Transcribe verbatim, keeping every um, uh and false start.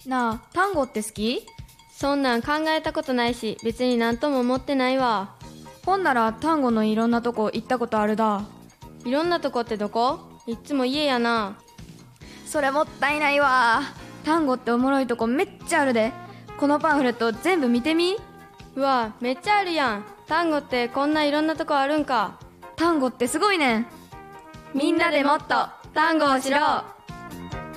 なあ、単語って好き？ そんなん考えたことないし、別になんとも思ってないわ。 ほんなら単語のいろんなとこ行ったことあるだ。 いろんなとこってどこ？いっつも家やな。 それもったいないわ。単語っておもろいとこめっちゃあるで。このパンフレット全部見てみ。 うわ、めっちゃあるやん。単語ってこんないろんなとこあるんか。 単語ってすごいねん。 みんなでもっと単語を知ろう。